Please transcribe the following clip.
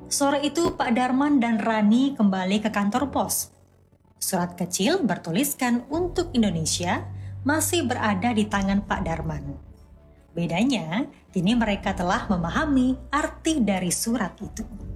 Sore itu Pak Darman dan Rani kembali ke kantor pos. Surat kecil bertuliskan untuk Indonesia masih berada di tangan Pak Darman. Bedanya, kini mereka telah memahami arti dari surat itu.